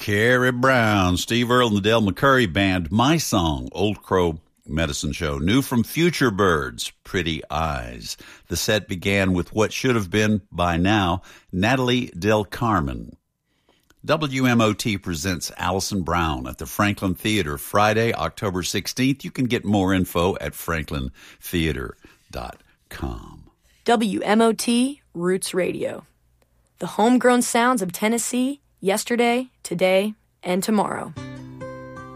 Carrie Brown, Steve Earle and the Del McCurry Band, My Song, Old Crow Medicine Show. New from Future Birds, Pretty Eyes. The set began with what should have been, by now, Natalie Del Carmen. WMOT presents Alison Brown at the Franklin Theater Friday, October 16th. You can get more info at franklintheater.com. WMOT Roots Radio. The homegrown sounds of Tennessee, yesterday, today, and tomorrow.